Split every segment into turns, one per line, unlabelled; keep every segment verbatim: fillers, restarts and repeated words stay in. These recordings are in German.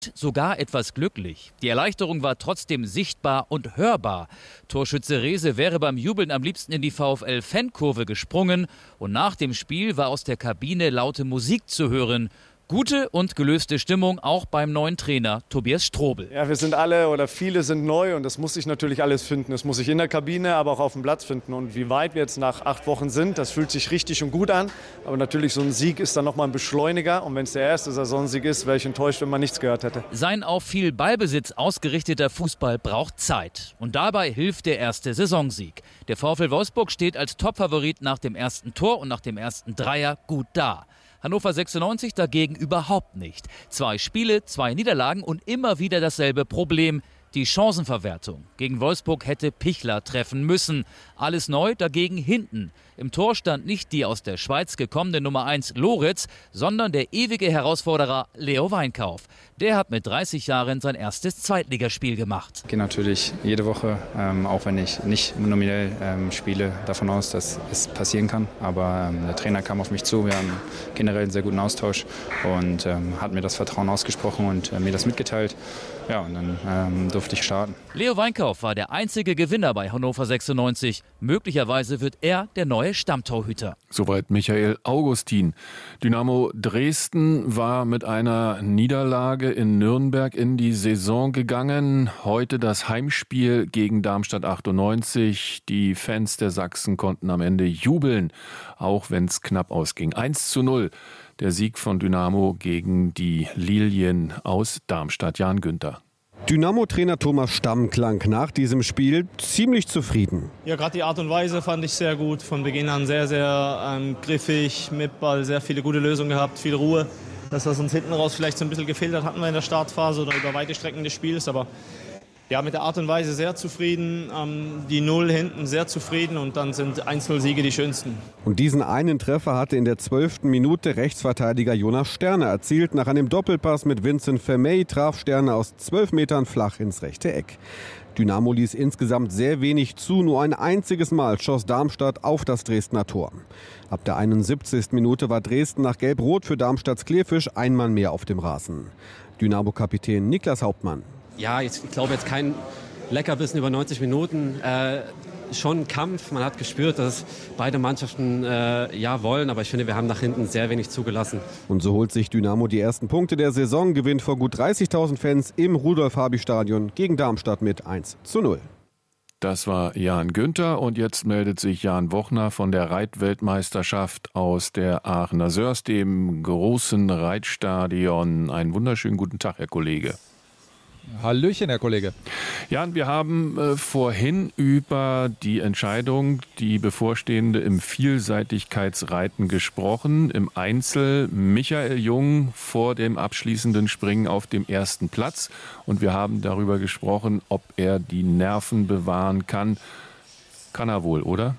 sogar etwas glücklich. Die Erleichterung war trotzdem sichtbar und hörbar. Torschütze Rehse wäre beim Jubeln am liebsten in die VfL-Fankurve gesprungen und nach dem Spiel war aus der Kabine laute Musik zu hören. Gute und gelöste Stimmung auch beim neuen Trainer Tobias Strobel.
Ja, wir sind alle oder viele sind neu und das muss sich natürlich alles finden. Das muss sich in der Kabine, aber auch auf dem Platz finden. Und wie weit wir jetzt nach acht Wochen sind, das fühlt sich richtig und gut an. Aber natürlich, so ein Sieg ist dann nochmal ein Beschleuniger. Und wenn es der erste Saisonsieg ist, wäre ich enttäuscht, wenn man nichts gehört hätte.
Sein auf viel Ballbesitz ausgerichteter Fußball braucht Zeit. Und dabei hilft der erste Saisonsieg. Der VfL Wolfsburg steht als Topfavorit nach dem ersten Tor und nach dem ersten Dreier gut da. Hannover sechsundneunzig dagegen überhaupt nicht. Zwei Spiele, zwei Niederlagen und immer wieder dasselbe Problem. Die Chancenverwertung. Gegen Wolfsburg hätte Pichler treffen müssen. Alles neu dagegen hinten. Im Tor stand nicht die aus der Schweiz gekommene Nummer eins Loritz, sondern der ewige Herausforderer Leo Weinkauf. Der hat mit dreißig Jahren sein erstes Zweitligaspiel gemacht.
Ich gehe natürlich jede Woche, ähm, auch wenn ich nicht nominell ähm, spiele, davon aus, dass es passieren kann. Aber ähm, der Trainer kam auf mich zu, wir haben generell einen sehr guten Austausch und ähm, hat mir das Vertrauen ausgesprochen und äh, mir das mitgeteilt. Ja, und dann ähm, durfte ich starten.
Leo Weinkauf war der einzige Gewinner bei Hannover sechsundneunzig. Möglicherweise wird er der neue Stammtorhüter.
Soweit Michael Augustin. Dynamo Dresden war mit einer Niederlage in Nürnberg in die Saison gegangen. Heute das Heimspiel gegen Darmstadt achtundneunzig. Die Fans der Sachsen konnten am Ende jubeln, auch wenn es knapp ausging. eins zu null. Der Sieg von Dynamo gegen die Lilien aus Darmstadt. Jan Günther.
Dynamo-Trainer Thomas Stamm klang nach diesem Spiel ziemlich zufrieden.
Ja, gerade die Art und Weise fand ich sehr gut. Von Beginn an sehr, sehr ähm, griffig, mit Ball, sehr viele gute Lösungen gehabt, viel Ruhe. Das, was uns hinten raus vielleicht so ein bisschen gefehlt hat, hatten wir in der Startphase oder über weite Strecken des Spiels. Aber ja, mit der Art und Weise sehr zufrieden, ähm, die Null hinten sehr zufrieden und dann sind eins null Siege die schönsten.
Und diesen einen Treffer hatte in der zwölften Minute Rechtsverteidiger Jonas Sterne erzielt. Nach einem Doppelpass mit Vincent Vermey traf Sterne aus zwölf Metern flach ins rechte Eck. Dynamo ließ insgesamt sehr wenig zu, nur ein einziges Mal schoss Darmstadt auf das Dresdner Tor. Ab der einundsiebzigsten Minute war Dresden nach Gelb-Rot für Darmstadts Kleefisch einmal mehr auf dem Rasen. Dynamo-Kapitän Niklas Hauptmann.
Ja, ich glaube jetzt kein Leckerbissen über neunzig Minuten. Äh, schon ein Kampf. Man hat gespürt, dass beide Mannschaften äh, ja wollen. Aber ich finde, wir haben nach hinten sehr wenig zugelassen.
Und so holt sich Dynamo die ersten Punkte der Saison, gewinnt vor gut dreißigtausend Fans im Rudolf-Haby-Stadion gegen Darmstadt mit eins zu null.
Das war Jan Günther und jetzt meldet sich Jan Wochner von der Reitweltmeisterschaft aus der Aachener Sörs, dem großen Reitstadion. Einen wunderschönen guten Tag, Herr Kollege.
Hallöchen, Herr Kollege.
Jan, wir haben äh, vorhin über die Entscheidung, die bevorstehende im Vielseitigkeitsreiten gesprochen. Im Einzel Michael Jung vor dem abschließenden Springen auf dem ersten Platz. Und wir haben darüber gesprochen, ob er die Nerven bewahren kann. Kann er wohl, oder?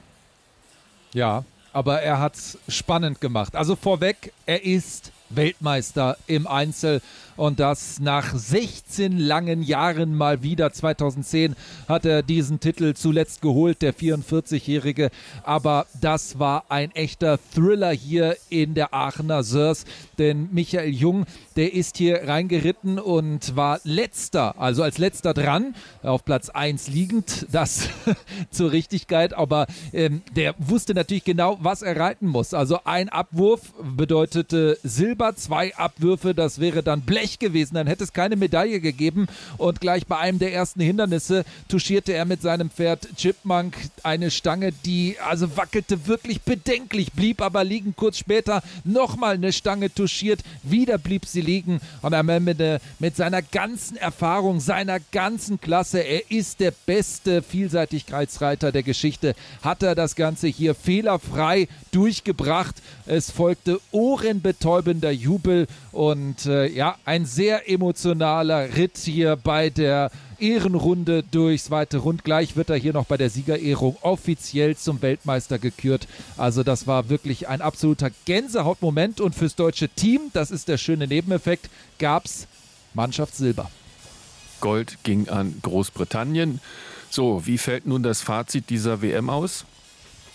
Ja, aber er hat es spannend gemacht. Also vorweg, er ist Weltmeister im Einzel und das nach sechzehn langen Jahren mal wieder. zweitausendzehn hat er diesen Titel zuletzt geholt, der vierundvierzigjährige, aber das war ein echter Thriller hier in der Aachener Sörs, denn Michael Jung, der ist hier reingeritten und war letzter, also als letzter dran, auf Platz eins liegend, das zur Richtigkeit, aber ähm, der wusste natürlich genau, was er reiten muss. Also ein Abwurf bedeutete Silber, zwei Abwürfe, das wäre dann Blech gewesen, dann hätte es keine Medaille gegeben und gleich bei einem der ersten Hindernisse touchierte er mit seinem Pferd Chipmunk eine Stange, die also wackelte wirklich bedenklich, blieb aber liegen. Kurz später nochmal eine Stange touchiert, wieder blieb sie liegen und am Ende mit seiner ganzen Erfahrung, seiner ganzen Klasse, er ist der beste Vielseitigkeitsreiter der Geschichte, hat er das Ganze hier fehlerfrei durchgebracht. Es folgte ohrenbetäubender Jubel und äh, ja, ein sehr emotionaler Ritt hier bei der Ehrenrunde durchs weite Rund. Gleich wird er hier noch bei der Siegerehrung offiziell zum Weltmeister gekürt. Also das war wirklich ein absoluter Gänsehautmoment und fürs deutsche Team, das ist der schöne Nebeneffekt, gab's Mannschaftssilber.
Gold ging an Großbritannien. So, wie fällt nun das Fazit dieser W M aus?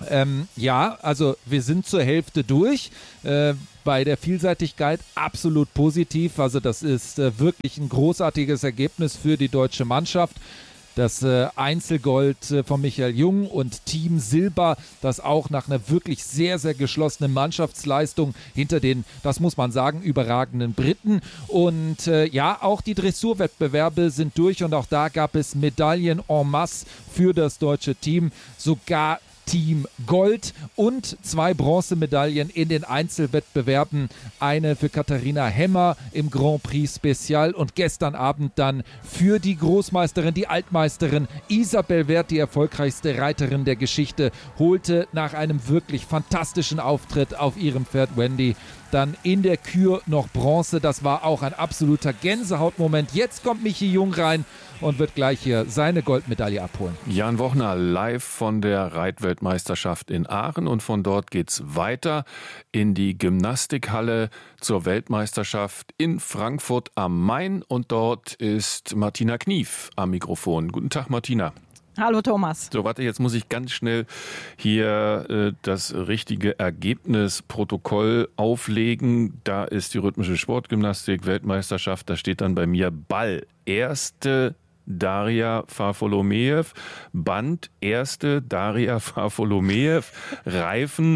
Ähm, ja, also wir sind zur Hälfte durch. Äh, bei der Vielseitigkeit absolut positiv. Also das ist äh, wirklich ein großartiges Ergebnis für die deutsche Mannschaft. Das äh, Einzelgold äh, von Michael Jung und Team Silber, das auch nach einer wirklich sehr, sehr geschlossenen Mannschaftsleistung hinter den, das muss man sagen, überragenden Briten. Und äh, ja, auch die Dressurwettbewerbe sind durch und auch da gab es Medaillen en masse für das deutsche Team. Sogar Team Gold und zwei Bronzemedaillen in den Einzelwettbewerben. Eine für Katharina Hemmer im Grand Prix Special und gestern Abend dann für die Großmeisterin, die Altmeisterin Isabel Werth, die erfolgreichste Reiterin der Geschichte, holte nach einem wirklich fantastischen Auftritt auf ihrem Pferd Wendy dann in der Kür noch Bronze. Das war auch ein absoluter Gänsehautmoment. Jetzt kommt Michi Jung rein und wird gleich hier seine Goldmedaille abholen.
Jan Wochner live von der Reitweltmeisterschaft in Aachen und von dort geht's weiter in die Gymnastikhalle zur Weltmeisterschaft in Frankfurt am Main und dort ist Martina Knief am Mikrofon. Guten Tag, Martina.
Hallo Thomas.
So, warte, jetzt muss ich ganz schnell hier äh, das richtige Ergebnisprotokoll auflegen. Da ist die rhythmische Sportgymnastik Weltmeisterschaft, da steht dann bei mir Ball. Erste Daria Farfolomeev, Band erste Daria Farfolomeev, Reifen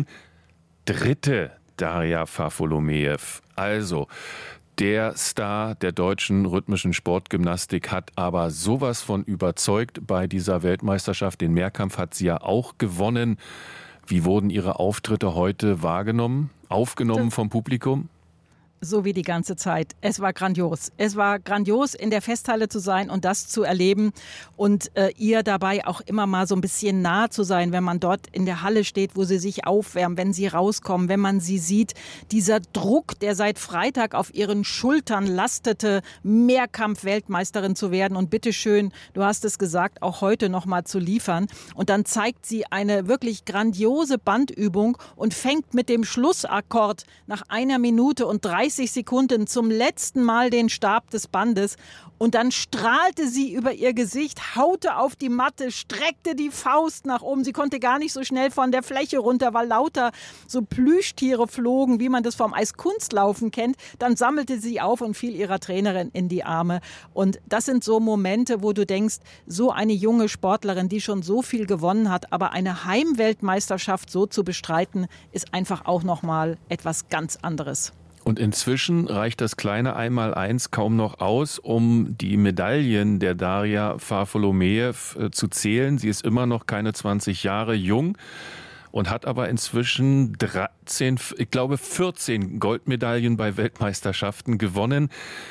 dritte Daria Farfolomeev. Also der Star der deutschen rhythmischen Sportgymnastik hat aber sowas von überzeugt bei dieser Weltmeisterschaft. Den Mehrkampf hat sie ja auch gewonnen. Wie wurden Ihre Auftritte heute wahrgenommen, aufgenommen vom Publikum?
So wie die ganze Zeit. Es war grandios. Es war grandios, in der Festhalle zu sein und das zu erleben und äh, ihr dabei auch immer mal so ein bisschen nah zu sein, wenn man dort in der Halle steht, wo sie sich aufwärmen, wenn sie rauskommen, wenn man sie sieht. Dieser Druck, der seit Freitag auf ihren Schultern lastete, Mehrkampf-Weltmeisterin zu werden und bitteschön, du hast es gesagt, auch heute noch mal zu liefern. Und dann zeigt sie eine wirklich grandiose Bandübung und fängt mit dem Schlussakkord nach einer Minute und drei Sekunden zum letzten Mal den Stab des Bandes und dann strahlte sie über ihr Gesicht, haute auf die Matte, streckte die Faust nach oben. Sie konnte gar nicht so schnell von der Fläche runter, weil lauter so Plüschtiere flogen, wie man das vom Eiskunstlaufen kennt. Dann sammelte sie auf und fiel ihrer Trainerin in die Arme. Und das sind so Momente, wo du denkst, so eine junge Sportlerin, die schon so viel gewonnen hat, aber eine Heimweltmeisterschaft so zu bestreiten, ist einfach auch nochmal etwas ganz anderes.
Und inzwischen reicht das kleine Einmaleins kaum noch aus, um die Medaillen der Daria Farfolomeev äh, zu zählen. Sie ist immer noch keine zwanzig Jahre jung und hat aber inzwischen dreizehn, ich glaube vierzehn Goldmedaillen bei Weltmeisterschaften gewonnen.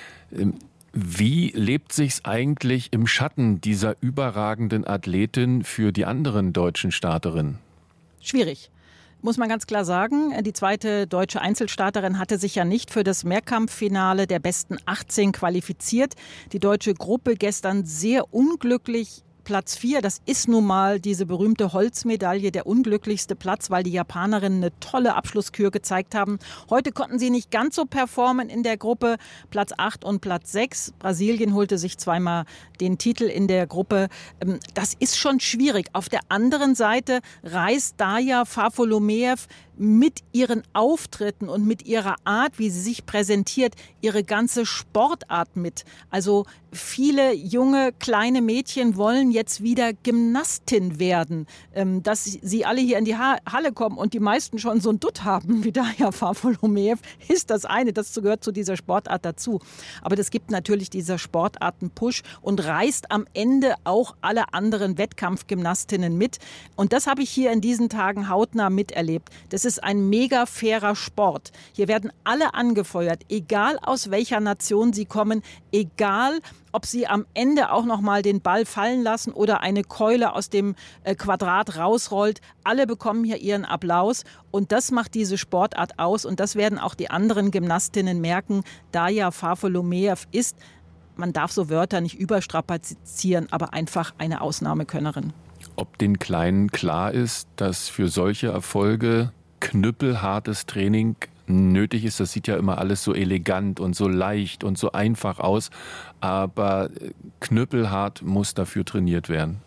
Wie lebt sich's eigentlich im Schatten dieser überragenden Athletin für die anderen deutschen Starterinnen?
Schwierig. Muss man ganz klar sagen, die zweite deutsche Einzelstarterin hatte sich ja nicht für das Mehrkampffinale der besten achtzehn qualifiziert. Die deutsche Gruppe gestern sehr unglücklich. Platz vier, das ist nun mal diese berühmte Holzmedaille, der unglücklichste Platz, weil die Japanerinnen eine tolle Abschlusskür gezeigt haben. Heute konnten sie nicht ganz so performen in der Gruppe. Platz acht und Platz sechs. Brasilien holte sich zweimal den Titel in der Gruppe. Das ist schon schwierig. Auf der anderen Seite reist Daria Farfolomeev mit ihren Auftritten und mit ihrer Art, wie sie sich präsentiert, ihre ganze Sportart mit. Also viele junge, kleine Mädchen wollen jetzt wieder Gymnastin werden. Dass sie alle hier in die Halle kommen und die meisten schon so ein Dutt haben, wie Daria Farfolomeev, ist das eine. Das gehört zu dieser Sportart dazu. Aber das gibt natürlich dieser Sportart einen Push und reißt am Ende auch alle anderen Wettkampfgymnastinnen mit. Und das habe ich hier in diesen Tagen hautnah miterlebt. Das ist ein mega fairer Sport. Hier werden alle angefeuert, egal aus welcher Nation sie kommen, egal ob sie am Ende auch noch mal den Ball fallen lassen oder eine Keule aus dem Quadrat rausrollt. Alle bekommen hier ihren Applaus und das macht diese Sportart aus und das werden auch die anderen Gymnastinnen merken. Daria Farfolomeev ist, man darf so Wörter nicht überstrapazieren, aber einfach eine Ausnahmekönnerin.
Ob den Kleinen klar ist, dass für solche Erfolge knüppelhartes Training nötig ist, das sieht ja immer alles so elegant und so leicht und so einfach aus, aber knüppelhart muss dafür trainiert werden.
Ja,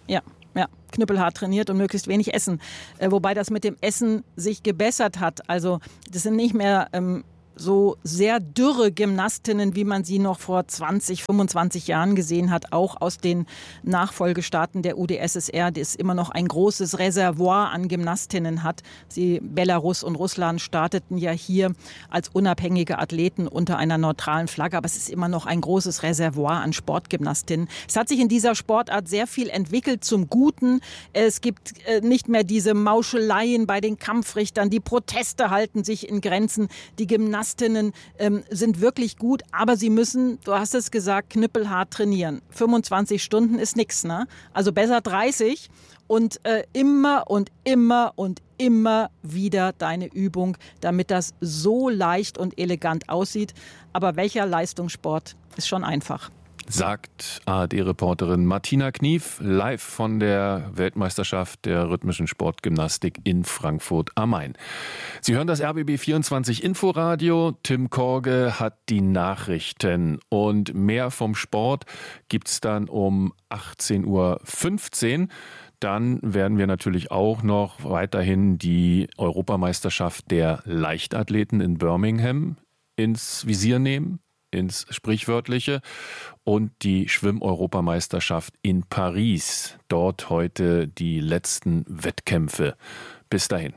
Ja, knüppelhart trainiert und möglichst wenig essen. Äh, wobei das mit dem Essen sich gebessert hat. Also das sind nicht mehr ähm, so sehr dürre Gymnastinnen, wie man sie noch vor zwanzig, fünfundzwanzig Jahren gesehen hat, auch aus den Nachfolgestaaten der U d S S R, das immer noch ein großes Reservoir an Gymnastinnen hat. Sie, Belarus und Russland, starteten ja hier als unabhängige Athleten unter einer neutralen Flagge, aber es ist immer noch ein großes Reservoir an Sportgymnastinnen. Es hat sich in dieser Sportart sehr viel entwickelt zum Guten. Es gibt äh, nicht mehr diese Mauscheleien bei den Kampfrichtern, die Proteste halten sich in Grenzen, die Gymnastinnen Ähm, sind wirklich gut, aber sie müssen, du hast es gesagt, knüppelhart trainieren. fünfundzwanzig Stunden ist nichts, ne? Also besser dreißig und äh, immer und immer und immer wieder deine Übung, damit das so leicht und elegant aussieht. Aber welcher Leistungssport ist schon einfach?
Sagt A R D-Reporterin Martina Knief live von der Weltmeisterschaft der rhythmischen Sportgymnastik in Frankfurt am Main. Sie hören das R B B vierundzwanzig Inforadio. Tim Korge hat die Nachrichten und mehr vom Sport gibt's dann um achtzehn Uhr fünfzehn. Dann werden wir natürlich auch noch weiterhin die Europameisterschaft der Leichtathleten in Birmingham ins Visier nehmen, ins Sprichwörtliche, und die Schwimm-Europameisterschaft in Paris. Dort heute die letzten Wettkämpfe. Bis dahin.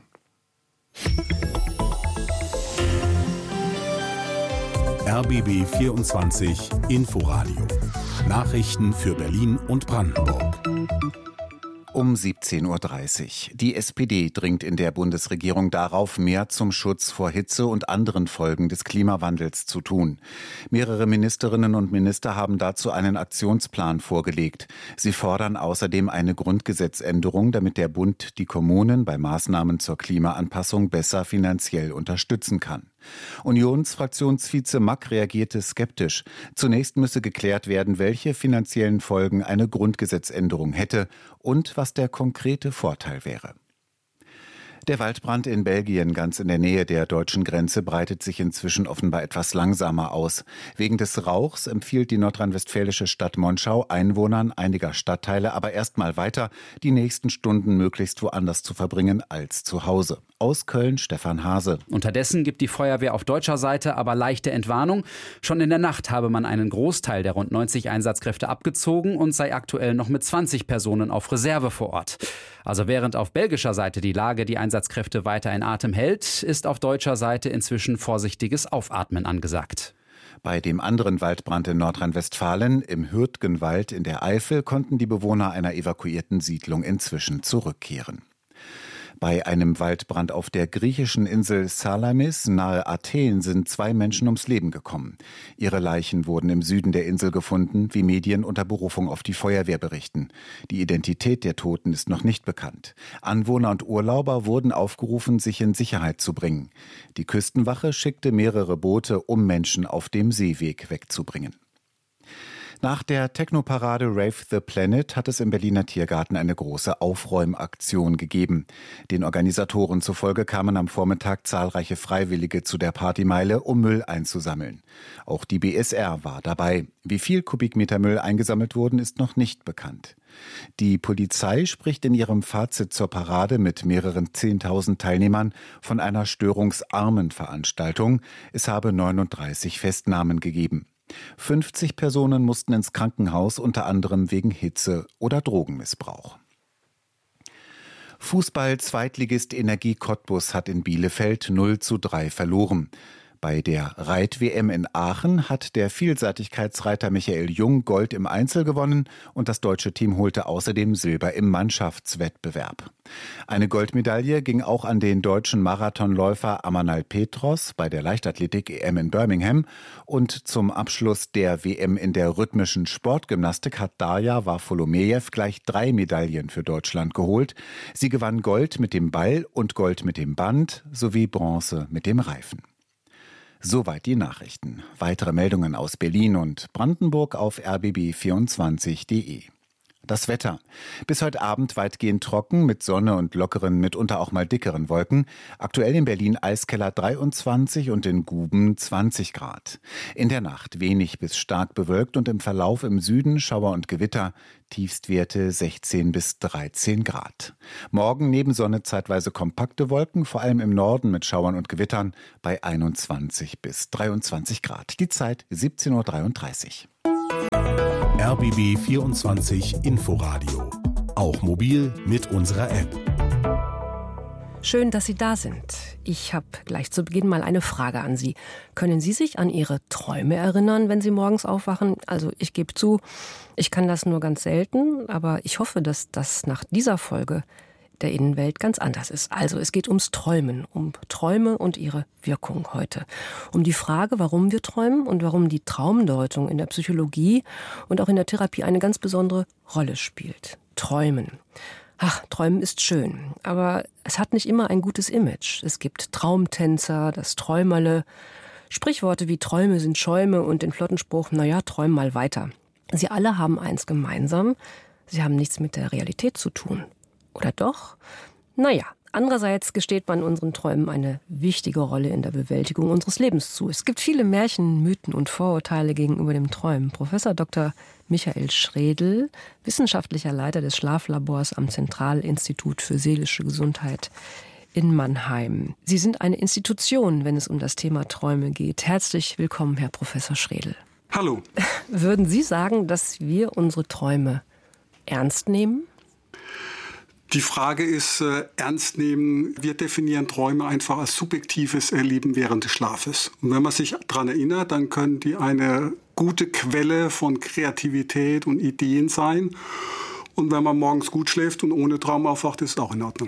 R B B vierundzwanzig Inforadio. Nachrichten für Berlin und Brandenburg.
Um siebzehn Uhr dreißig. Die S P D dringt in der Bundesregierung darauf, mehr zum Schutz vor Hitze und anderen Folgen des Klimawandels zu tun. Mehrere Ministerinnen und Minister haben dazu einen Aktionsplan vorgelegt. Sie fordern außerdem eine Grundgesetzänderung, damit der Bund die Kommunen bei Maßnahmen zur Klimaanpassung besser finanziell unterstützen kann. Unionsfraktionsvize Mack reagierte skeptisch. Zunächst müsse geklärt werden, welche finanziellen Folgen eine Grundgesetzänderung hätte und was der konkrete Vorteil wäre. Der Waldbrand in Belgien, ganz in der Nähe der deutschen Grenze, breitet sich inzwischen offenbar etwas langsamer aus. Wegen des Rauchs empfiehlt die nordrhein-westfälische Stadt Monschau Einwohnern einiger Stadtteile aber erstmal weiter, die nächsten Stunden möglichst woanders zu verbringen als zu Hause. Aus Köln Stefan Hase.
Unterdessen gibt die Feuerwehr auf deutscher Seite aber leichte Entwarnung. Schon in der Nacht habe man einen Großteil der rund neunzig Einsatzkräfte abgezogen und sei aktuell noch mit zwanzig Personen auf Reserve vor Ort. Also während auf belgischer Seite die Lage die Einsatzkräfte weiter in Atem hält, ist auf deutscher Seite inzwischen vorsichtiges Aufatmen angesagt.
Bei dem anderen Waldbrand in Nordrhein-Westfalen, im Hürtgenwald in der Eifel, konnten die Bewohner einer evakuierten Siedlung inzwischen zurückkehren. Bei einem Waldbrand auf der griechischen Insel Salamis nahe Athen sind zwei Menschen ums Leben gekommen. Ihre Leichen wurden im Süden der Insel gefunden, wie Medien unter Berufung auf die Feuerwehr berichten. Die Identität der Toten ist noch nicht bekannt. Anwohner und Urlauber wurden aufgerufen, sich in Sicherheit zu bringen. Die Küstenwache schickte mehrere Boote, um Menschen auf dem Seeweg wegzubringen. Nach der Technoparade Rave the Planet hat es im Berliner Tiergarten eine große Aufräumaktion gegeben. Den Organisatoren zufolge kamen am Vormittag zahlreiche Freiwillige zu der Partymeile, um Müll einzusammeln. Auch die B S R war dabei. Wie viel Kubikmeter Müll eingesammelt wurden, ist noch nicht bekannt. Die Polizei spricht in ihrem Fazit zur Parade mit mehreren zehntausend Teilnehmern von einer störungsarmen Veranstaltung. Es habe neununddreißig Festnahmen gegeben. fünfzig Personen mussten ins Krankenhaus, unter anderem wegen Hitze oder Drogenmissbrauch. Fußball-Zweitligist Energie Cottbus hat in Bielefeld null zu drei verloren. Bei der Reit-W M in Aachen hat der Vielseitigkeitsreiter Michael Jung Gold im Einzel gewonnen und das deutsche Team holte außerdem Silber im Mannschaftswettbewerb. Eine Goldmedaille ging auch an den deutschen Marathonläufer Amanal Petros bei der Leichtathletik-E M in Birmingham. Und zum Abschluss der W M in der rhythmischen Sportgymnastik hat Darja Varfolomejew gleich drei Medaillen für Deutschland geholt. Sie gewann Gold mit dem Ball und Gold mit dem Band sowie Bronze mit dem Reifen. Soweit die Nachrichten. Weitere Meldungen aus Berlin und Brandenburg auf r b b vierundzwanzig punkt d e. Das Wetter. Bis heute Abend weitgehend trocken, mit Sonne und lockeren, mitunter auch mal dickeren Wolken. Aktuell in Berlin Eiskeller dreiundzwanzig und in Guben zwanzig Grad. In der Nacht wenig bis stark bewölkt und im Verlauf im Süden Schauer und Gewitter. Tiefstwerte sechzehn bis dreizehn Grad. Morgen neben Sonne zeitweise kompakte Wolken, vor allem im Norden mit Schauern und Gewittern bei einundzwanzig bis dreiundzwanzig Grad. Die Zeit siebzehn Uhr dreiunddreißig.
R B B vierundzwanzig Inforadio. Auch mobil mit unserer App.
Schön, dass Sie da sind. Ich habe gleich zu Beginn mal eine Frage an Sie. Können Sie sich an Ihre Träume erinnern, wenn Sie morgens aufwachen? Also ich gebe zu, ich kann das nur ganz selten, aber ich hoffe, dass das nach dieser Folge der Innenwelt ganz anders ist. Also es geht ums Träumen, um Träume und ihre Wirkung heute. Um die Frage, warum wir träumen und warum die Traumdeutung in der Psychologie und auch in der Therapie eine ganz besondere Rolle spielt. Träumen. Ach, Träumen ist schön, aber es hat nicht immer ein gutes Image. Es gibt Traumtänzer, das Träumerle, Sprichworte wie Träume sind Schäume und den flotten Spruch, naja, träum mal weiter. Sie alle haben eins gemeinsam, sie haben nichts mit der Realität zu tun. Oder doch? Naja, andererseits gesteht man unseren Träumen eine wichtige Rolle in der Bewältigung unseres Lebens zu. Es gibt viele Märchen, Mythen und Vorurteile gegenüber dem Träumen. Professor Doktor Michael Schredl, wissenschaftlicher Leiter des Schlaflabors am Zentralinstitut für seelische Gesundheit in Mannheim. Sie sind eine Institution, wenn es um das Thema Träume geht. Herzlich willkommen, Herr Professor Schredl.
Hallo.
Würden Sie sagen, dass wir unsere Träume ernst nehmen?
Die Frage ist, äh, ernst nehmen. Wir definieren Träume einfach als subjektives Erleben während des Schlafes. Und wenn man sich daran erinnert, dann können die eine gute Quelle von Kreativität und Ideen sein. Und wenn man morgens gut schläft und ohne Traum aufwacht, ist es auch in Ordnung.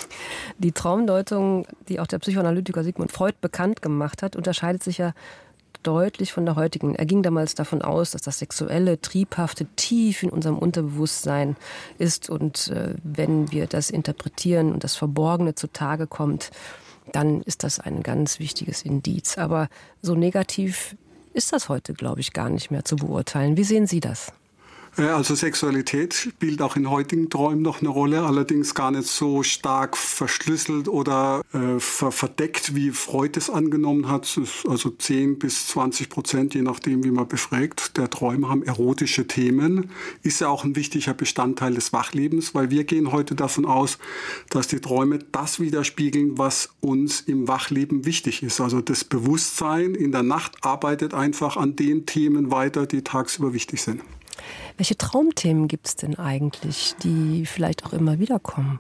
Die Traumdeutung, die auch der Psychoanalytiker Sigmund Freud bekannt gemacht hat, unterscheidet sich ja deutlich von der heutigen. Er ging damals davon aus, dass das Sexuelle, Triebhafte tief in unserem Unterbewusstsein ist und äh, wenn wir das interpretieren und das Verborgene zutage kommt, dann ist das ein ganz wichtiges Indiz. Aber so negativ ist das heute, glaube ich, gar nicht mehr zu beurteilen. Wie sehen Sie das?
Also Sexualität spielt auch in heutigen Träumen noch eine Rolle, allerdings gar nicht so stark verschlüsselt oder äh, ver- verdeckt, wie Freud es angenommen hat. Also zehn bis zwanzig Prozent, je nachdem, wie man befragt, der Träume haben erotische Themen. Ist ja auch ein wichtiger Bestandteil des Wachlebens, weil wir gehen heute davon aus, dass die Träume das widerspiegeln, was uns im Wachleben wichtig ist. Also das Bewusstsein in der Nacht arbeitet einfach an den Themen weiter, die tagsüber wichtig sind.
Welche Traumthemen gibt es denn eigentlich, die vielleicht auch immer wieder kommen?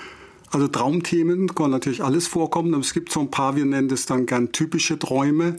Also Traumthemen kann natürlich alles vorkommen, aber es gibt so ein paar, wir nennen das dann gern typische Träume.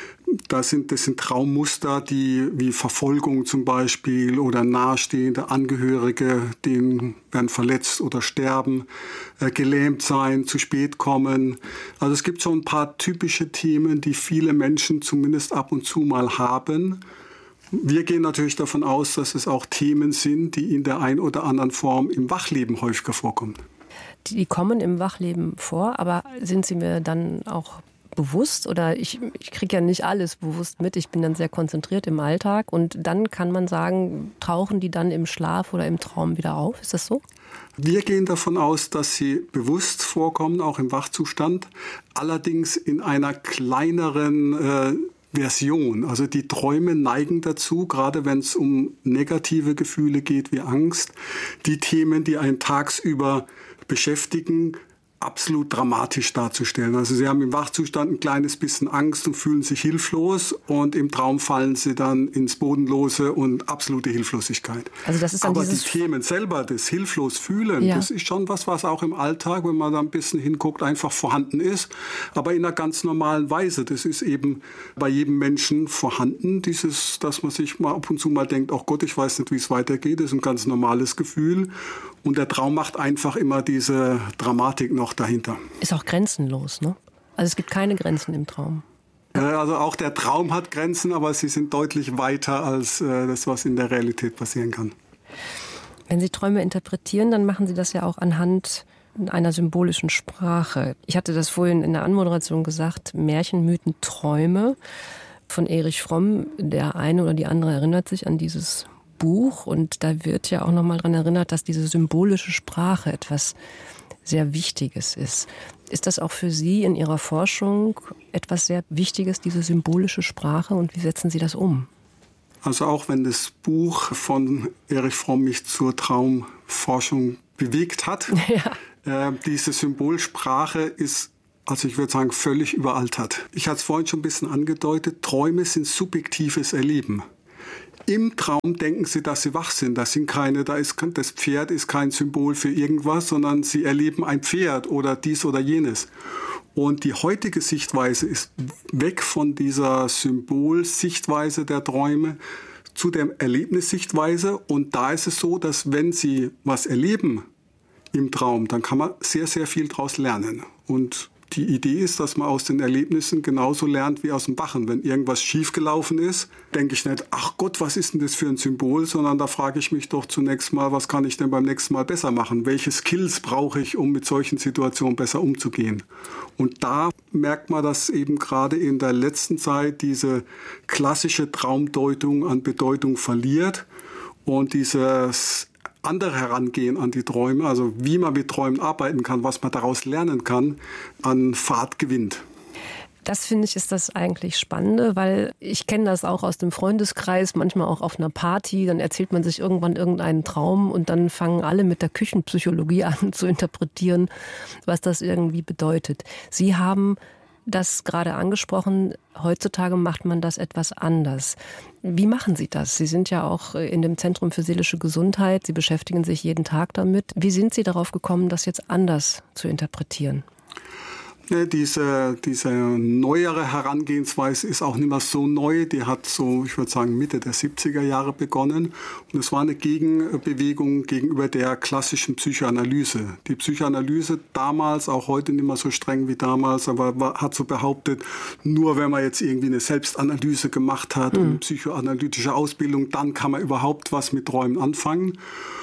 Das sind, das sind Traummuster, die wie Verfolgung zum Beispiel oder nahestehende Angehörige, denen werden verletzt oder sterben, äh, gelähmt sein, zu spät kommen. Also es gibt so ein paar typische Themen, die viele Menschen zumindest ab und zu mal haben. Wir gehen natürlich davon aus, dass es auch Themen sind, die in der ein oder anderen Form im Wachleben häufiger vorkommen.
Die kommen im Wachleben vor, aber sind sie mir dann auch bewusst? Oder ich, ich kriege ja nicht alles bewusst mit, ich bin dann sehr konzentriert im Alltag und dann kann man sagen, tauchen die dann im Schlaf oder im Traum wieder auf? Ist das so?
Wir gehen davon aus, dass sie bewusst vorkommen, auch im Wachzustand, allerdings in einer kleineren äh, Version. Also die Träume neigen dazu, gerade wenn es um negative Gefühle geht wie Angst, die Themen, die einen tagsüber beschäftigen, absolut dramatisch darzustellen. Also sie haben im Wachzustand ein kleines bisschen Angst und fühlen sich hilflos und im Traum fallen sie dann ins Bodenlose und absolute Hilflosigkeit.
Also das ist dann
Aber
dieses
die Themen selber, das Hilflosfühlen,
ja.
das ist schon was, was auch im Alltag, wenn man da ein bisschen hinguckt, einfach vorhanden ist, aber in einer ganz normalen Weise. Das ist eben bei jedem Menschen vorhanden, dieses, dass man sich mal ab und zu mal denkt, oh Gott, ich weiß nicht, wie es weitergeht, das ist ein ganz normales Gefühl. Und der Traum macht einfach immer diese Dramatik noch dahinter.
Ist auch grenzenlos, ne? Also es gibt keine Grenzen im Traum.
Also auch der Traum hat Grenzen, aber sie sind deutlich weiter als äh, das, was in der Realität passieren kann.
Wenn Sie Träume interpretieren, dann machen Sie das ja auch anhand einer symbolischen Sprache. Ich hatte das vorhin in der Anmoderation gesagt, Märchen, Mythen, Träume von Erich Fromm. Der eine oder die andere erinnert sich an dieses Buch und da wird ja auch nochmal dran erinnert, dass diese symbolische Sprache etwas sehr Wichtiges ist. Ist das auch für Sie in Ihrer Forschung etwas sehr Wichtiges, diese symbolische Sprache, und wie setzen Sie das um?
Also auch wenn das Buch von Erich Fromm mich zur Traumforschung bewegt hat, ja. äh, diese Symbolsprache ist, also ich würde sagen, völlig überaltert. Ich hatte es vorhin schon ein bisschen angedeutet, Träume sind subjektives Erleben. Im Traum denken Sie, dass Sie wach sind. Das sind keine, da ist, das Pferd ist kein Symbol für irgendwas, sondern Sie erleben ein Pferd oder dies oder jenes. Und die heutige Sichtweise ist weg von dieser Symbolsichtweise der Träume zu der Erlebnissichtweise. Und da ist es so, dass wenn Sie was erleben im Traum, dann kann man sehr, sehr viel daraus lernen. Und die Idee ist, dass man aus den Erlebnissen genauso lernt wie aus dem Wachen. Wenn irgendwas schiefgelaufen ist, denke ich nicht, ach Gott, was ist denn das für ein Symbol, sondern da frage ich mich doch zunächst mal, was kann ich denn beim nächsten Mal besser machen? Welche Skills brauche ich, um mit solchen Situationen besser umzugehen? Und da merkt man, dass eben gerade in der letzten Zeit diese klassische Traumdeutung an Bedeutung verliert und dieses andere Herangehen an die Träume, also wie man mit Träumen arbeiten kann, was man daraus lernen kann, an Fahrt gewinnt.
Das finde ich ist das eigentlich Spannende, weil ich kenne das auch aus dem Freundeskreis, manchmal auch auf einer Party, dann erzählt man sich irgendwann irgendeinen Traum und dann fangen alle mit der Küchenpsychologie an zu interpretieren, was das irgendwie bedeutet. Sie haben das gerade angesprochen, heutzutage macht man das etwas anders. Wie machen Sie das? Sie sind ja auch in dem Zentrum für seelische Gesundheit, Sie beschäftigen sich jeden Tag damit. Wie sind Sie darauf gekommen, das jetzt anders zu interpretieren?
Diese, diese neuere Herangehensweise ist auch nicht mehr so neu. Die hat so, ich würde sagen, Mitte der siebziger Jahre begonnen. Und es war eine Gegenbewegung gegenüber der klassischen Psychoanalyse. Die Psychoanalyse damals, auch heute nicht mehr so streng wie damals, aber war, hat so behauptet, nur wenn man jetzt irgendwie eine Selbstanalyse gemacht hat, mhm. eine psychoanalytische Ausbildung, dann kann man überhaupt was mit Träumen anfangen.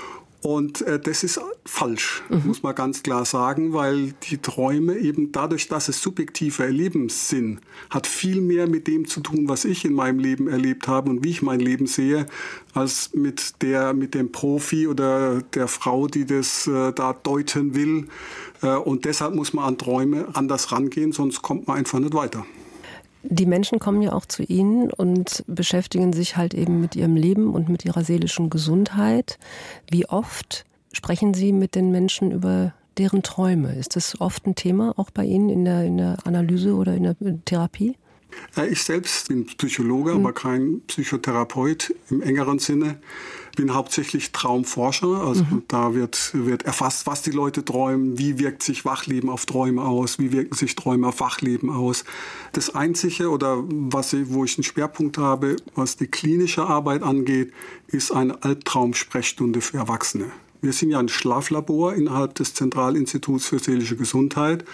Und äh, das ist falsch, mhm. muss man ganz klar sagen, weil die Träume eben dadurch, dass es subjektive Erleben sind, hat viel mehr mit dem zu tun, was ich in meinem Leben erlebt habe und wie ich mein Leben sehe, als mit der, mit dem Profi oder der Frau, die das äh, da deuten will. Äh, und deshalb muss man an Träume anders rangehen, sonst kommt man einfach nicht weiter.
Die Menschen kommen ja auch zu Ihnen und beschäftigen sich halt eben mit ihrem Leben und mit ihrer seelischen Gesundheit. Wie oft sprechen Sie mit den Menschen über deren Träume? Ist das oft ein Thema, auch bei Ihnen in der, in der Analyse oder in der Therapie?
Ich selbst bin Psychologe, mhm. aber kein Psychotherapeut im engeren Sinne. Bin hauptsächlich Traumforscher, also mhm. da wird, wird erfasst, was die Leute träumen, wie wirkt sich Wachleben auf Träume aus, wie wirken sich Träume auf Wachleben aus. Das Einzige, oder was ich, wo ich einen Schwerpunkt habe, was die klinische Arbeit angeht, ist eine Albtraumsprechstunde für Erwachsene. Wir sind ja ein Schlaflabor innerhalb des Zentralinstituts für seelische Gesundheit.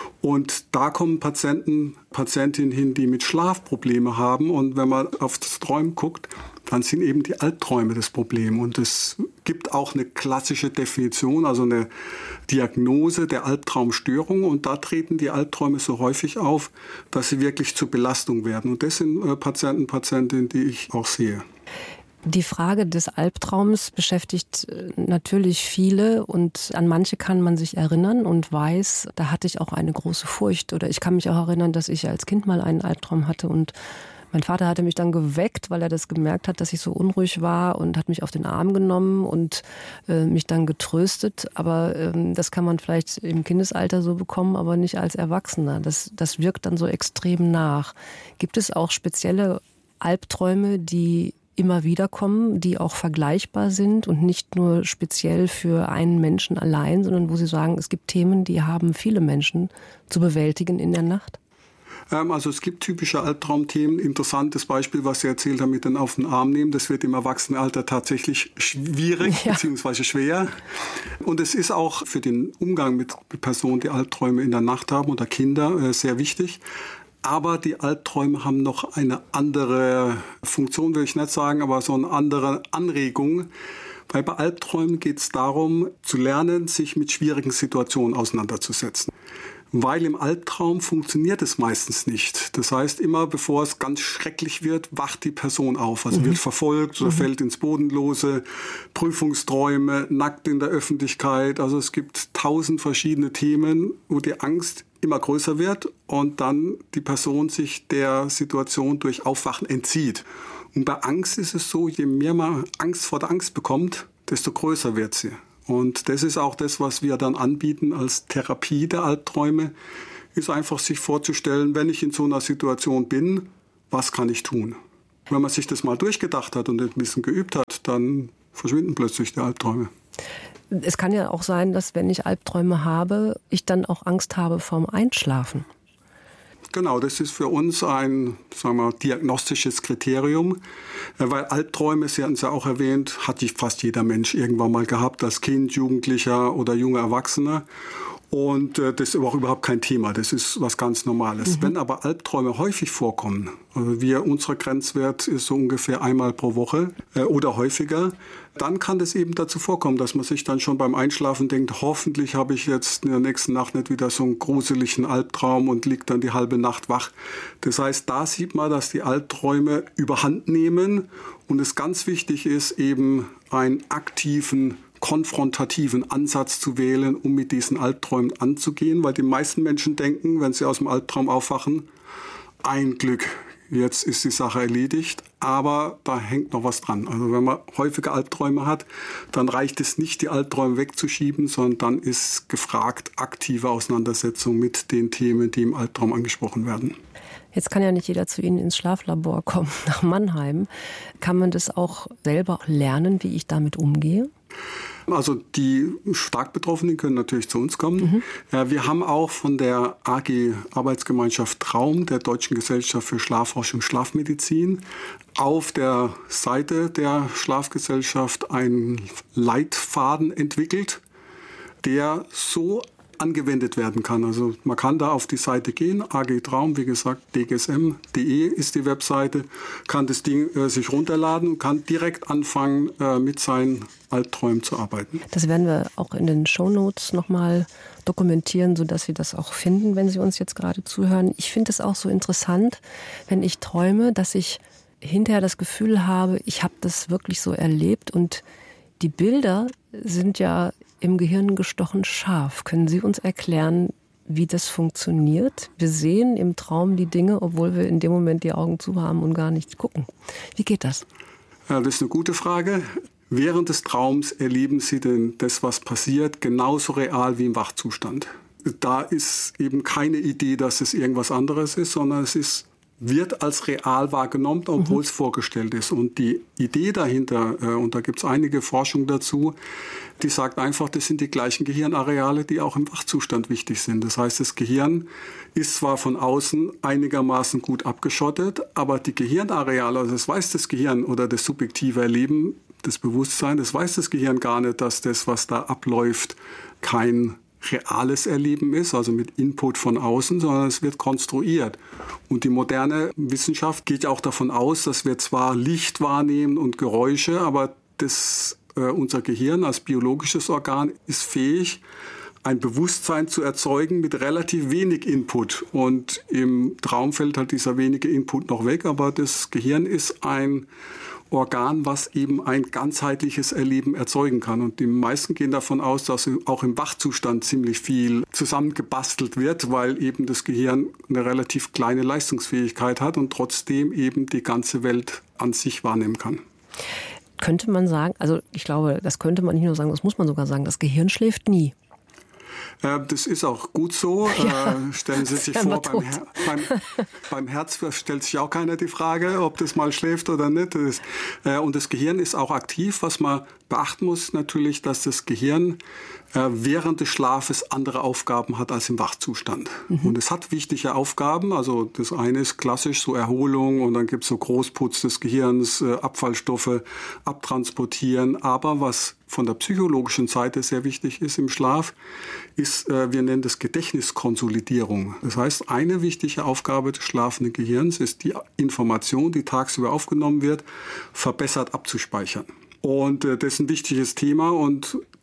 Und da kommen Patienten, Patientinnen hin, die mit Schlafprobleme haben. Und wenn man auf das Träumen guckt, dann sind eben die Albträume das Problem. Und es gibt auch eine klassische Definition, also eine Diagnose der Albtraumstörung. Und da treten die Albträume so häufig auf, dass sie wirklich zur Belastung werden. Und das sind Patienten, Patientinnen, die ich auch sehe.
Die Frage des Albtraums beschäftigt natürlich viele und an manche kann man sich erinnern und weiß, da hatte ich auch eine große Furcht. Oder ich kann mich auch erinnern, dass ich als Kind mal einen Albtraum hatte und mein Vater hatte mich dann geweckt, weil er das gemerkt hat, dass ich so unruhig war und hat mich auf den Arm genommen und äh, mich dann getröstet. Aber ähm, das kann man vielleicht im Kindesalter so bekommen, aber nicht als Erwachsener. Das, das wirkt dann so extrem nach. Gibt es auch spezielle Albträume, die immer wieder kommen, die auch vergleichbar sind und nicht nur speziell für einen Menschen allein, sondern wo Sie sagen, es gibt Themen, die haben viele Menschen zu bewältigen in der Nacht?
Also es gibt typische Albtraumthemen. Interessantes Beispiel, was Sie erzählt haben mit den auf den Arm nehmen. Das wird im Erwachsenenalter tatsächlich schwierig ja. bzw. schwer. Und es ist auch für den Umgang mit Personen, die Albträume in der Nacht haben oder Kinder, sehr wichtig. Aber die Albträume haben noch eine andere Funktion, will ich nicht sagen, aber so eine andere Anregung. Weil bei Albträumen geht es darum, zu lernen, sich mit schwierigen Situationen auseinanderzusetzen. Weil im Albtraum funktioniert es meistens nicht. Das heißt, immer bevor es ganz schrecklich wird, wacht die Person auf. Also mhm. wird verfolgt oder mhm. fällt ins Bodenlose, Prüfungsträume, nackt in der Öffentlichkeit. Also es gibt tausend verschiedene Themen, wo die Angst immer größer wird und dann die Person sich der Situation durch Aufwachen entzieht. Und bei Angst ist es so, je mehr man Angst vor der Angst bekommt, desto größer wird sie. Und das ist auch das, was wir dann anbieten als Therapie der Albträume, ist einfach sich vorzustellen, wenn ich in so einer Situation bin, was kann ich tun? Wenn man sich das mal durchgedacht hat und ein bisschen geübt hat, dann verschwinden plötzlich die Albträume.
Es kann ja auch sein, dass wenn ich Albträume habe, ich dann auch Angst habe vorm Einschlafen.
Genau, das ist für uns ein, sagen wir, diagnostisches Kriterium, weil Albträume, Sie hatten es ja auch erwähnt, hat fast jeder Mensch irgendwann mal gehabt, als Kind, Jugendlicher oder junger Erwachsener. Und äh, das ist auch überhaupt kein Thema, das ist was ganz Normales. Mhm. Wenn aber Albträume häufig vorkommen, also wir, unser Grenzwert ist so ungefähr einmal pro Woche äh, oder häufiger, dann kann das eben dazu vorkommen, dass man sich dann schon beim Einschlafen denkt, hoffentlich habe ich jetzt in der nächsten Nacht nicht wieder so einen gruseligen Albtraum und liegt dann die halbe Nacht wach. Das heißt, da sieht man, dass die Albträume überhand nehmen und es ganz wichtig ist, eben einen aktiven konfrontativen Ansatz zu wählen, um mit diesen Albträumen anzugehen, weil die meisten Menschen denken, wenn sie aus dem Albtraum aufwachen, ein Glück, jetzt ist die Sache erledigt, aber da hängt noch was dran. Also wenn man häufige Albträume hat, dann reicht es nicht, die Albträume wegzuschieben, sondern dann ist gefragt aktive Auseinandersetzung mit den Themen, die im Albtraum angesprochen werden.
Jetzt kann ja nicht jeder zu Ihnen ins Schlaflabor kommen, nach Mannheim. Kann man das auch selber lernen, wie ich damit umgehe?
Also die stark Betroffenen können natürlich zu uns kommen. Mhm. Wir haben auch von der A G Arbeitsgemeinschaft Traum, der Deutschen Gesellschaft für Schlafforschung und Schlafmedizin, auf der Seite der Schlafgesellschaft einen Leitfaden entwickelt, der so angewendet werden kann. Also man kann da auf die Seite gehen, A G Traum, wie gesagt, d g s m punkt d e ist die Webseite, kann das Ding äh, sich runterladen und kann direkt anfangen, äh, mit seinen Albträumen zu arbeiten.
Das werden wir auch in den Shownotes nochmal dokumentieren, sodass Sie das auch finden, wenn Sie uns jetzt gerade zuhören. Ich finde es auch so interessant, wenn ich träume, dass ich hinterher das Gefühl habe, ich habe das wirklich so erlebt und die Bilder sind ja im Gehirn gestochen scharf. Können Sie uns erklären, wie das funktioniert? Wir sehen im Traum die Dinge, obwohl wir in dem Moment die Augen zu haben und gar nicht gucken. Wie geht das?
Ja, das ist eine gute Frage. Während des Traums erleben Sie denn das, was passiert, genauso real wie im Wachzustand. Da ist eben keine Idee, dass es irgendwas anderes ist, sondern es ist wird als real wahrgenommen, obwohl mhm. es vorgestellt ist. Und die Idee dahinter, äh, und da gibt es einige Forschung dazu, die sagt einfach, das sind die gleichen Gehirnareale, die auch im Wachzustand wichtig sind. Das heißt, das Gehirn ist zwar von außen einigermaßen gut abgeschottet, aber die Gehirnareale, also das weiß das Gehirn oder das subjektive Erleben, das Bewusstsein, das weiß das Gehirn gar nicht, dass das, was da abläuft, kein reales Erleben ist, also mit Input von außen, sondern es wird konstruiert. Und die moderne Wissenschaft geht auch davon aus, dass wir zwar Licht wahrnehmen und Geräusche, aber das, äh, unser Gehirn als biologisches Organ ist fähig, ein Bewusstsein zu erzeugen mit relativ wenig Input. Und im Traum fällt halt dieser wenige Input noch weg, aber das Gehirn ist ein Organ, was eben ein ganzheitliches Erleben erzeugen kann. Und die meisten gehen davon aus, dass auch im Wachzustand ziemlich viel zusammengebastelt wird, weil eben das Gehirn eine relativ kleine Leistungsfähigkeit hat und trotzdem eben die ganze Welt an sich wahrnehmen kann.
Könnte man sagen, also ich glaube, das könnte man nicht nur sagen, das muss man sogar sagen, das Gehirn schläft nie.
Das ist auch gut so. Ja, äh, stellen Sie sich vor, beim, Her- beim, beim Herz stellt sich auch keiner die Frage, ob das mal schläft oder nicht. Das, äh, und das Gehirn ist auch aktiv. Was man beachten muss natürlich, dass das Gehirn äh, während des Schlafes andere Aufgaben hat als im Wachzustand. Mhm. Und es hat wichtige Aufgaben. Also das eine ist klassisch so Erholung und dann gibt es so Großputz des Gehirns, äh, Abfallstoffe abtransportieren. Aber was von der psychologischen Seite sehr wichtig ist im Schlaf, ist, äh, wir nennen das Gedächtniskonsolidierung. Das heißt, eine wichtige Aufgabe des schlafenden Gehirns ist, die Information, die tagsüber aufgenommen wird, verbessert abzuspeichern. Und äh, das ist ein wichtiges Thema und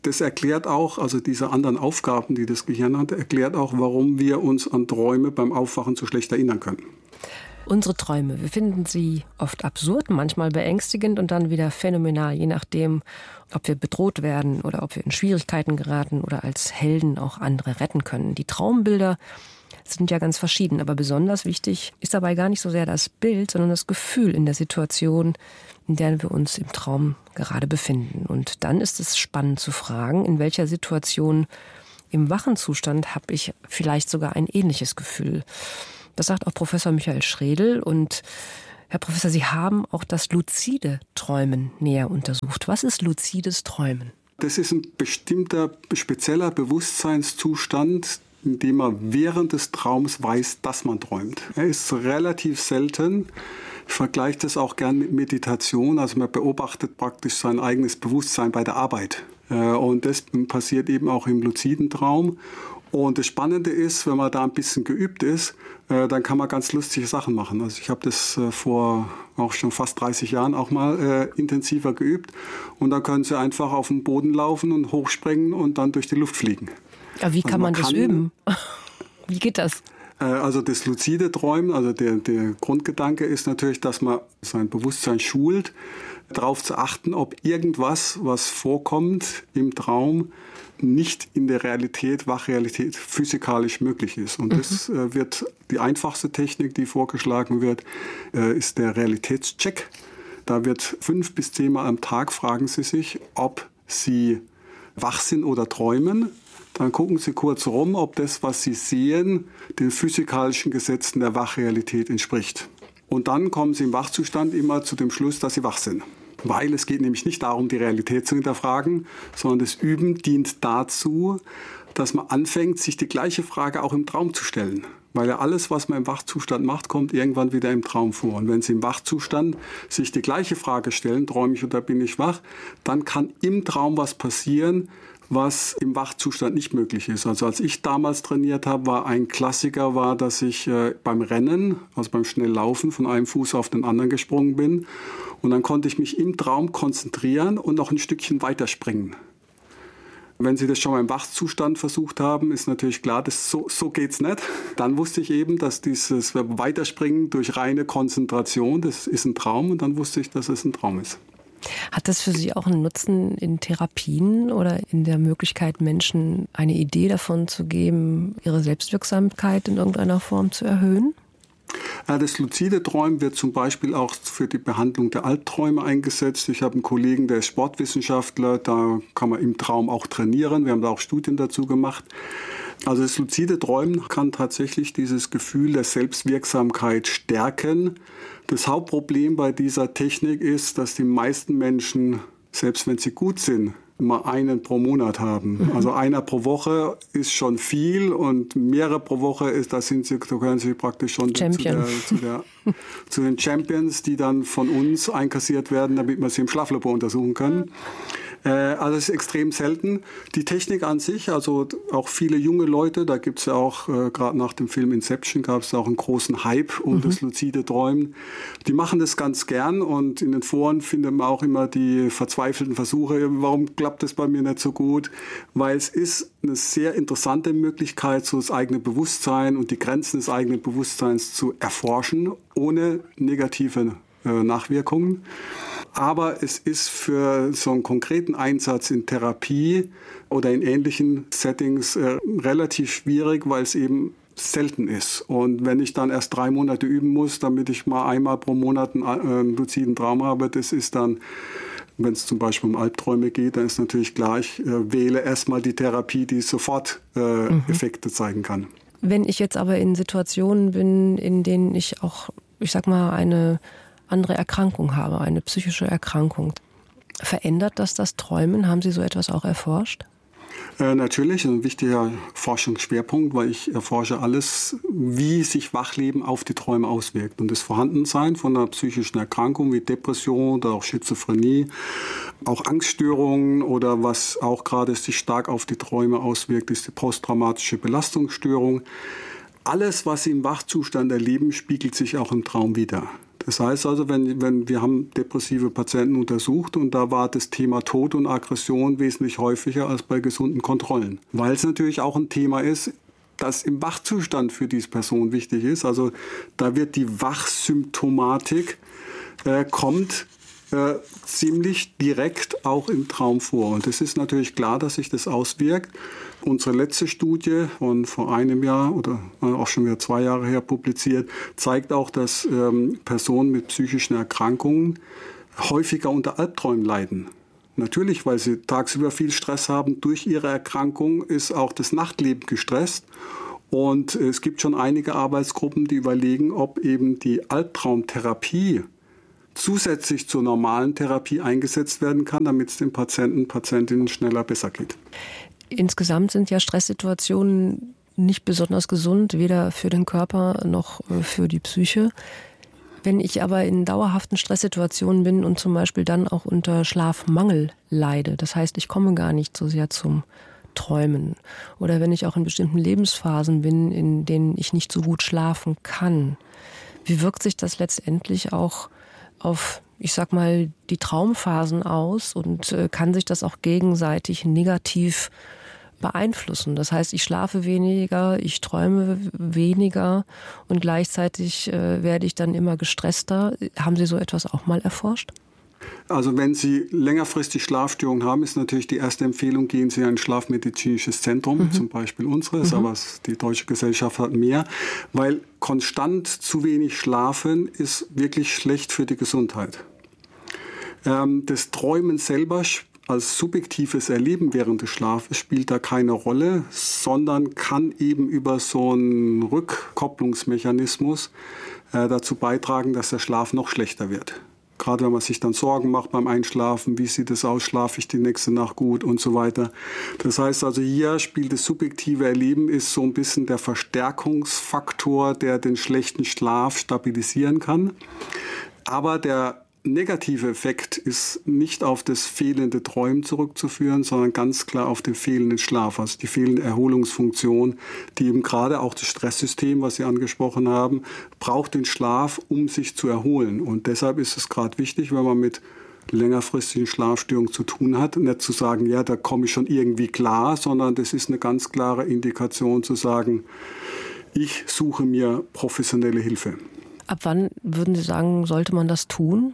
das erklärt auch, also diese anderen Aufgaben, die das Gehirn hat, erklärt auch, warum wir uns an Träume beim Aufwachen so schlecht erinnern können.
Unsere Träume, wir finden sie oft absurd, manchmal beängstigend und dann wieder phänomenal, je nachdem, ob wir bedroht werden oder ob wir in Schwierigkeiten geraten oder als Helden auch andere retten können. Die Traumbilder sind ja ganz verschieden, aber besonders wichtig ist dabei gar nicht so sehr das Bild, sondern das Gefühl in der Situation, in der wir uns im Traum gerade befinden. Und dann ist es spannend zu fragen, in welcher Situation im wachen Zustand habe ich vielleicht sogar ein ähnliches Gefühl. Das sagt auch Professor Michael Schredl. Und Herr Professor, Sie haben auch das luzide Träumen näher untersucht. Was ist luzides Träumen?
Das ist ein bestimmter, spezieller Bewusstseinszustand, in dem man während des Traums weiß, dass man träumt. Er ist relativ selten. Ich vergleiche das auch gern mit Meditation. Also man beobachtet praktisch sein eigenes Bewusstsein bei der Arbeit. Und das passiert eben auch im luziden Traum. Und das Spannende ist, wenn man da ein bisschen geübt ist, äh, dann kann man ganz lustige Sachen machen. Also ich habe das äh, vor auch schon fast dreißig Jahren auch mal äh, intensiver geübt. Und dann können Sie einfach auf den Boden laufen und hochspringen und dann durch die Luft fliegen.
Aber wie kann also man, man das kann, üben? Wie geht das?
Äh, also das luzide Träumen, also der, der Grundgedanke ist natürlich, dass man sein Bewusstsein schult, darauf zu achten, ob irgendwas, was vorkommt im Traum, nicht in der Realität, Wachrealität, physikalisch möglich ist. Und mhm. das äh, wird die einfachste Technik, die vorgeschlagen wird, äh, ist der Realitätscheck. Da wird fünf bis zehnmal am Tag fragen Sie sich, ob Sie wach sind oder träumen. Dann gucken Sie kurz rum, ob das, was Sie sehen, den physikalischen Gesetzen der Wachrealität entspricht. Und dann kommen Sie im Wachzustand immer zu dem Schluss, dass Sie wach sind. Weil es geht nämlich nicht darum, die Realität zu hinterfragen, sondern das Üben dient dazu, dass man anfängt, sich die gleiche Frage auch im Traum zu stellen. Weil ja alles, was man im Wachzustand macht, kommt irgendwann wieder im Traum vor. Und wenn Sie im Wachzustand sich die gleiche Frage stellen, träume ich oder bin ich wach, dann kann im Traum was passieren, was im Wachzustand nicht möglich ist. Also als ich damals trainiert habe, war ein Klassiker, war, dass ich äh, beim Rennen, also beim Schnelllaufen, von einem Fuß auf den anderen gesprungen bin. Und dann konnte ich mich im Traum konzentrieren und noch ein Stückchen weiterspringen. Wenn Sie das schon mal im Wachzustand versucht haben, ist natürlich klar, dass so, so geht's nicht. Dann wusste ich eben, dass dieses Weiterspringen durch reine Konzentration, das ist ein Traum. Und dann wusste ich, dass es ein Traum ist.
Hat das für Sie auch einen Nutzen in Therapien oder in der Möglichkeit, Menschen eine Idee davon zu geben, ihre Selbstwirksamkeit in irgendeiner Form zu erhöhen?
Das luzide Träumen wird zum Beispiel auch für die Behandlung der Albträume eingesetzt. Ich habe einen Kollegen, der ist Sportwissenschaftler, da kann man im Traum auch trainieren. Wir haben da auch Studien dazu gemacht. Also das luzide Träumen kann tatsächlich dieses Gefühl der Selbstwirksamkeit stärken. Das Hauptproblem bei dieser Technik ist, dass die meisten Menschen, selbst wenn sie gut sind, mal einen pro Monat haben. Also einer pro Woche ist schon viel und mehrere pro Woche ist, da sind sie, da gehören sie praktisch schon zu, der, zu, der, zu den Champions, die dann von uns einkassiert werden, damit wir sie im Schlaflabor untersuchen können. Also es ist extrem selten. Die Technik an sich, also auch viele junge Leute, da gibt es ja auch, äh, gerade nach dem Film Inception gab es auch einen großen Hype um mhm. das luzide Träumen. Die machen das ganz gern und in den Foren findet man auch immer die verzweifelten Versuche, warum klappt das bei mir nicht so gut? Weil es ist eine sehr interessante Möglichkeit, so das eigene Bewusstsein und die Grenzen des eigenen Bewusstseins zu erforschen, ohne negative äh, Nachwirkungen. Aber es ist für so einen konkreten Einsatz in Therapie oder in ähnlichen Settings äh, relativ schwierig, weil es eben selten ist. Und wenn ich dann erst drei Monate üben muss, damit ich mal einmal pro Monat einen, äh, einen luziden Traum habe, das ist dann, wenn es zum Beispiel um Albträume geht, dann ist natürlich klar, ich äh, wähle erstmal die Therapie, die sofort äh, mhm. Effekte zeigen kann.
Wenn ich jetzt aber in Situationen bin, in denen ich auch, ich sag mal, eine andere Erkrankung habe, eine psychische Erkrankung. Verändert das das Träumen? Haben Sie so etwas auch erforscht?
Äh, natürlich, ein wichtiger Forschungsschwerpunkt, weil ich erforsche alles, wie sich Wachleben auf die Träume auswirkt. Und das Vorhandensein von einer psychischen Erkrankung wie Depression oder auch Schizophrenie, auch Angststörungen oder was auch gerade sich stark auf die Träume auswirkt, ist die posttraumatische Belastungsstörung. Alles, was Sie im Wachzustand erleben, spiegelt sich auch im Traum wider. Das heißt also, wenn, wenn wir haben depressive Patienten untersucht und da war das Thema Tod und Aggression wesentlich häufiger als bei gesunden Kontrollen. Weil es natürlich auch ein Thema ist, das im Wachzustand für diese Person wichtig ist. Also da wird die Wachsymptomatik äh, kommt äh, ziemlich direkt auch im Traum vor. Und es ist natürlich klar, dass sich das auswirkt. Unsere letzte Studie von vor einem Jahr oder auch schon wieder zwei Jahre her publiziert, zeigt auch, dass ähm, Personen mit psychischen Erkrankungen häufiger unter Albträumen leiden. Natürlich, weil sie tagsüber viel Stress haben. Durch ihre Erkrankung ist auch das Nachtleben gestresst. Und es gibt schon einige Arbeitsgruppen, die überlegen, ob eben die Albtraumtherapie zusätzlich zur normalen Therapie eingesetzt werden kann, damit es den Patienten, Patientinnen schneller besser geht.
Insgesamt sind ja Stresssituationen nicht besonders gesund, weder für den Körper noch für die Psyche. Wenn ich aber in dauerhaften Stresssituationen bin und zum Beispiel dann auch unter Schlafmangel leide, das heißt, ich komme gar nicht so sehr zum Träumen, oder wenn ich auch in bestimmten Lebensphasen bin, in denen ich nicht so gut schlafen kann, wie wirkt sich das letztendlich auch auf, ich sag mal, die Traumphasen aus und äh, kann sich das auch gegenseitig negativ beeinflussen? Das heißt, ich schlafe weniger, ich träume weniger und gleichzeitig äh, werde ich dann immer gestresster. Haben Sie so etwas auch mal erforscht?
Also wenn Sie längerfristig Schlafstörungen haben, ist natürlich die erste Empfehlung, gehen Sie in ein schlafmedizinisches Zentrum, mhm. zum Beispiel unseres, mhm. aber die Deutsche Gesellschaft hat mehr, weil konstant zu wenig schlafen ist wirklich schlecht für die Gesundheit. Ähm, das Träumen selber als subjektives Erleben während des Schlafes spielt da keine Rolle, sondern kann eben über so einen Rückkopplungsmechanismus äh, dazu beitragen, dass der Schlaf noch schlechter wird. Gerade wenn man sich dann Sorgen macht beim Einschlafen, wie sieht es aus, schlafe ich die nächste Nacht gut und so weiter. Das heißt also, hier spielt das subjektive Erleben, ist so ein bisschen der Verstärkungsfaktor, der den schlechten Schlaf stabilisieren kann. Aber der negative Effekt ist nicht auf das fehlende Träumen zurückzuführen, sondern ganz klar auf den fehlenden Schlaf, also die fehlende Erholungsfunktion, die eben gerade auch das Stresssystem, was Sie angesprochen haben, braucht den Schlaf, um sich zu erholen. Und deshalb ist es gerade wichtig, wenn man mit längerfristigen Schlafstörungen zu tun hat, nicht zu sagen, ja, da komme ich schon irgendwie klar, sondern das ist eine ganz klare Indikation zu sagen, ich suche mir professionelle Hilfe.
Ab wann würden Sie sagen, sollte man das tun?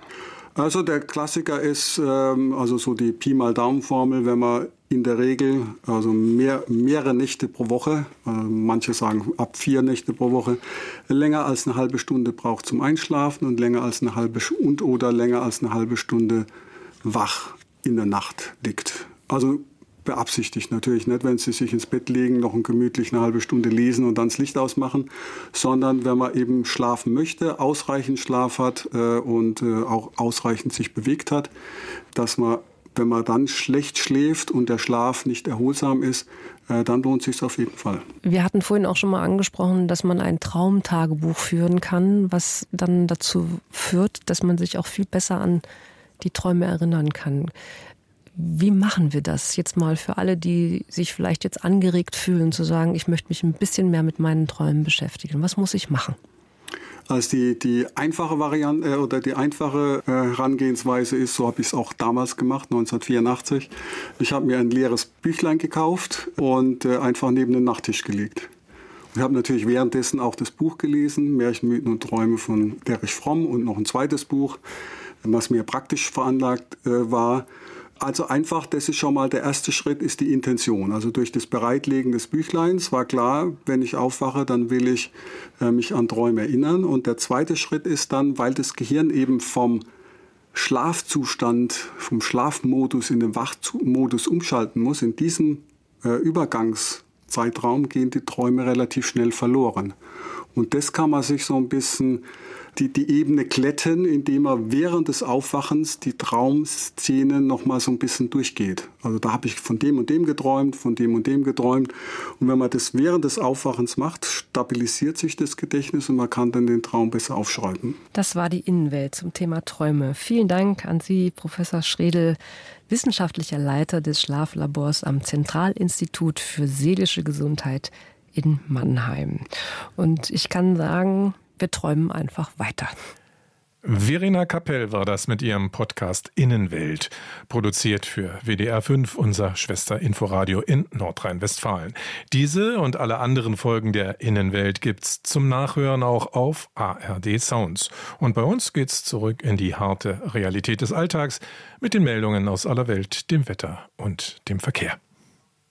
Also der Klassiker ist ähm, also so die Pi mal Daumen-Formel, wenn man in der Regel also mehr, mehrere Nächte pro Woche, äh, manche sagen ab vier Nächte pro Woche, länger als eine halbe Stunde braucht zum Einschlafen und länger als eine halbe und oder länger als eine halbe Stunde wach in der Nacht liegt. Also beabsichtigt natürlich nicht, wenn Sie sich ins Bett legen, noch ein gemütlich eine halbe Stunde lesen und dann das Licht ausmachen, sondern wenn man eben schlafen möchte, ausreichend Schlaf hat äh, und äh, auch ausreichend sich bewegt hat, dass man, wenn man dann schlecht schläft und der Schlaf nicht erholsam ist, äh, dann lohnt es sich auf jeden Fall.
Wir hatten vorhin auch schon mal angesprochen, dass man ein Traumtagebuch führen kann, was dann dazu führt, dass man sich auch viel besser an die Träume erinnern kann. Wie machen wir das jetzt mal für alle, die sich vielleicht jetzt angeregt fühlen, zu sagen, ich möchte mich ein bisschen mehr mit meinen Träumen beschäftigen? Was muss ich machen?
Also die, die einfache Variante äh, oder die einfache äh, Herangehensweise ist, so habe ich es auch damals gemacht, neunzehnhundertvierundachtzig. Ich habe mir ein leeres Büchlein gekauft und äh, einfach neben den Nachttisch gelegt. Ich habe natürlich währenddessen auch das Buch gelesen, Märchen, Mythen und Träume von Erich Fromm und noch ein zweites Buch, was mir praktisch veranlagt äh, war. Also einfach, das ist schon mal der erste Schritt, ist die Intention. Also durch das Bereitlegen des Büchleins war klar, wenn ich aufwache, dann will ich äh, mich an Träume erinnern. Und der zweite Schritt ist dann, weil das Gehirn eben vom Schlafzustand, vom Schlafmodus in den Wachmodus umschalten muss, in diesem äh, Übergangszeitraum gehen die Träume relativ schnell verloren. Und das kann man sich so ein bisschen die, die Ebene glätten, indem man während des Aufwachens die Traumszenen noch mal so ein bisschen durchgeht. Also da habe ich von dem und dem geträumt, von dem und dem geträumt. Und wenn man das während des Aufwachens macht, stabilisiert sich das Gedächtnis und man kann dann den Traum besser aufschreiben.
Das war die Innenwelt zum Thema Träume. Vielen Dank an Sie, Professor Schredl, wissenschaftlicher Leiter des Schlaflabors am Zentralinstitut für seelische Gesundheit in Mannheim. Und ich kann sagen, wir träumen einfach weiter.
Verena Kapell war das mit ihrem Podcast Innenwelt, produziert für W D R fünf, unser Schwester-Inforadio in Nordrhein-Westfalen. Diese und alle anderen Folgen der Innenwelt gibt's zum Nachhören auch auf A R D Sounds. Und bei uns geht's zurück in die harte Realität des Alltags mit den Meldungen aus aller Welt, dem Wetter und dem Verkehr.